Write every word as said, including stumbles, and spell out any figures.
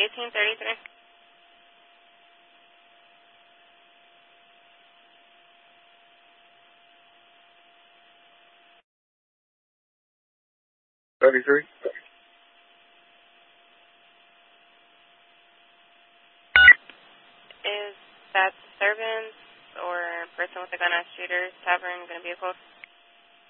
eighteen thirty-three. thirty-three. Is that disturbance or person with a gun at Shooter's Tavern going to be a code?